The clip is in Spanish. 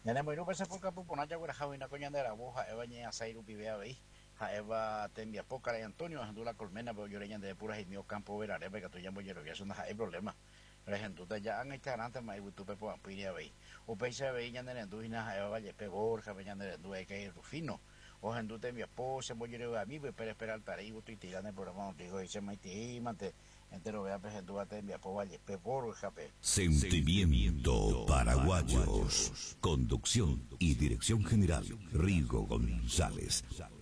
Ñane moiru pesa por capupona ya guara jawina coñandera boja eva ñe asairu pibea veis. Ja eva tembia pocara y Antonio ando la colmena pero yo leñan de pura y mío campo verare porque tú ya mollero que eso no hay problema. La gente ya han hecho antes más y tú pepo ampiria veis. O peisa veis ñane rendu y na eva valle pegor ja ñane rendu hay que ir rufino. O gente tembia po se mollero a mí pero esperar tare y tú tirando el programa digo y se maiti mante entero vea gente va tembia po valle pegor jape. Sentimiento Paraguayos. Conducción y dirección general, Rigo González.